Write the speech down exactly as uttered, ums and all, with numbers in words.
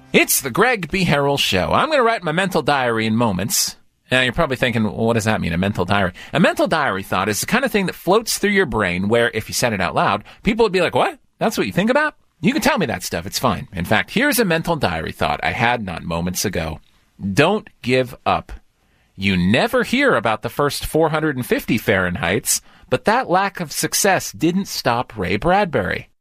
It's the Greg B. Harrell Show. I'm going to write my mental diary in moments. Now, you're probably thinking, well, what does that mean, a mental diary? A mental diary thought is the kind of thing that floats through your brain where, if you said it out loud, people would be like, what? That's what you think about? You can tell me that stuff. It's fine. In fact, here's a mental diary thought I had not moments ago. Don't give up. You never hear about the first four hundred fifty Fahrenheits, but that lack of success didn't stop Ray Bradbury.